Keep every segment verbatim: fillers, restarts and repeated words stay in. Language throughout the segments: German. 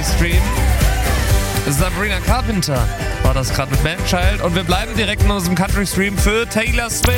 Country Stream. Sabrina Carpenter war das gerade mit Man-Child. Und wir bleiben direkt in unserem Country Stream für Taylor Swift.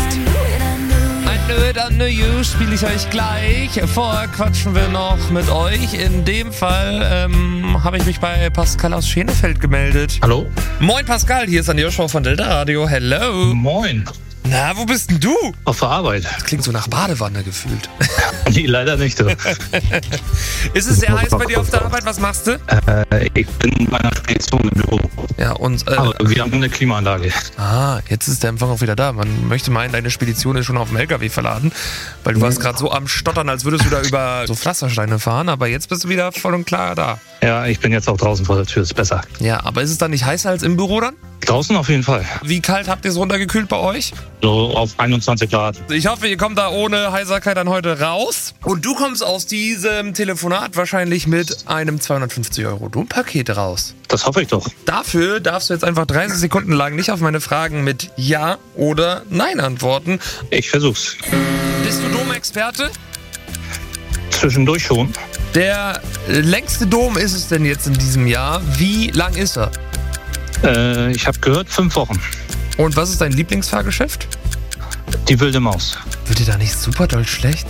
I Knew It, I Knew You spiele ich euch gleich. Vorher quatschen wir noch mit euch. In dem Fall ähm, habe ich mich bei Pascal aus Schenefeld gemeldet. Hallo? Moin Pascal, hier ist Andi Joshua von Delta Radio. Hello. Moin. Na, wo bist denn du? Auf der Arbeit. Das klingt so nach Badewanne gefühlt. Nee, leider nicht. Du. Ist es sehr heiß bei dir auf der Arbeit? Was machst du? Äh, ich bin in meiner Spedition im Büro. Ja, und... Äh, Aber wir haben eine Klimaanlage. Ah, jetzt ist der Empfang auch wieder da. Man möchte meinen, deine Spedition ist schon auf dem L K W verladen, weil du warst gerade so am Stottern, als würdest du da über so Pflastersteine fahren, aber jetzt bist du wieder voll und klar da. Ja, ich bin jetzt auch draußen vor der Tür, ist besser. Ja, aber ist es dann nicht heißer als im Büro dann? Draußen auf jeden Fall. Wie kalt habt ihr es runtergekühlt bei euch? So auf einundzwanzig Grad. Ich hoffe, ihr kommt da ohne Heiserkeit dann heute raus. Und du kommst aus diesem Telefonat wahrscheinlich mit einem zweihundertfünfzig Euro Dompaket raus. Das hoffe ich doch. Dafür darfst du jetzt einfach dreißig Sekunden lang nicht auf meine Fragen mit Ja oder Nein antworten. Ich versuch's. Bist du Domexperte? Zwischendurch schon. Der längste Dom ist es denn jetzt in diesem Jahr. Wie lang ist er? Äh, ich habe gehört, fünf Wochen. Und was ist dein Lieblingsfahrgeschäft? Die wilde Maus. Wird dir da nicht super doll schlecht?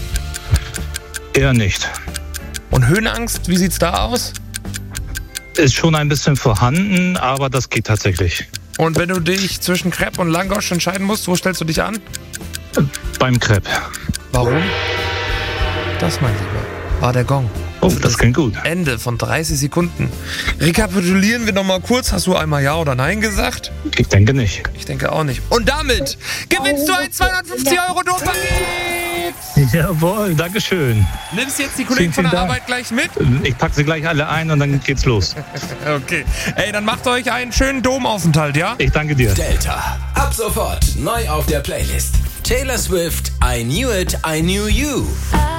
Eher nicht. Und Höhenangst, wie sieht's da aus? Ist schon ein bisschen vorhanden, aber das geht tatsächlich. Und wenn du dich zwischen Crepe und Langosch entscheiden musst, wo stellst du dich an? Beim Crepe. Warum? Das, mein Lieber, war der Gong. Oh, das klingt gut. Ende von dreißig Sekunden. Rekapitulieren wir nochmal kurz. Hast du einmal Ja oder Nein gesagt? Ich denke nicht. Ich denke auch nicht. Und damit gewinnst du ein zweihundertfünfzig Euro Dompaket. Jawohl, dankeschön. Nimmst jetzt die Kollegen von der Dank. Arbeit gleich mit? Ich packe sie gleich alle ein und dann geht's los. Okay. Ey, dann macht euch einen schönen Domaufenthalt, ja? Ich danke dir. Delta. Ab sofort neu auf der Playlist. Taylor Swift, I Knew It, I Knew You.